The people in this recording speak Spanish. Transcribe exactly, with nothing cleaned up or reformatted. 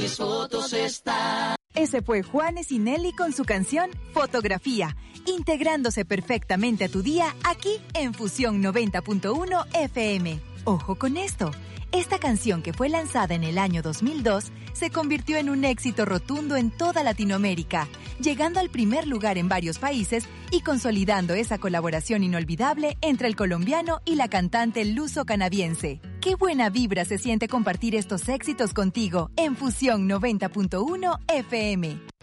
mis fotos están. Ese fue Juanes y Nelly con su canción Fotografía, integrándose perfectamente a tu día aquí en Fusión noventa punto uno F M. Ojo con esto, esta canción que fue lanzada en el año dos mil dos se convirtió en un éxito rotundo en toda Latinoamérica, llegando al primer lugar en varios países y consolidando esa colaboración inolvidable entre el colombiano y la cantante luso-canadiense. Qué buena vibra se siente compartir estos éxitos contigo en Fusión noventa punto uno F M.